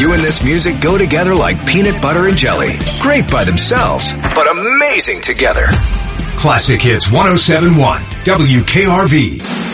You and this music go together like peanut butter and jelly. Great by themselves, but amazing together. Classic Hits 107.1 WKRV.